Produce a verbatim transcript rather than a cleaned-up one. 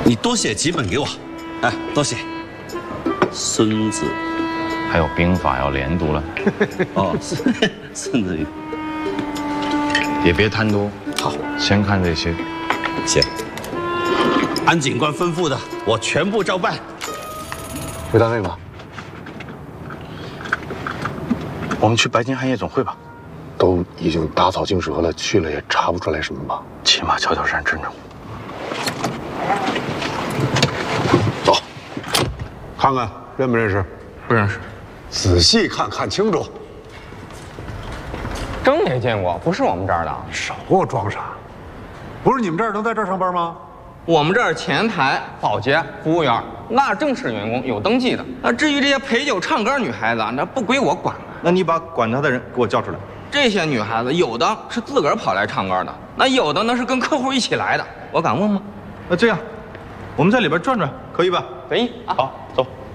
你多写几本给我，哎，多写。孙子， 还有兵法要连读了。 哦，孙子语。 也别贪多， 好， 先看这些。 行。安警官吩咐的，我全部照办。 回单位吧。我们去白金汉夜总会吧。都已经打草惊蛇了，去了也查不出来什么吧？起码敲敲山镇住。走，看看认不认识？ 不认识。 仔细看看清楚。 真没见过，不是我们这儿的。 少给我装傻！不是你们这儿能在这儿上班吗？ 我们这儿前台、保洁、服务员，那正式员工，有登记的。那至于这些陪酒唱歌女孩子，那不归我管了。 那你把管他的人给我叫出来。 这些女孩子有的是自个儿跑来唱歌的，那有的呢是跟客户一起来的。我敢问吗？ 那这样，我们在里边转转，可以吧？ 可以啊。 好，走。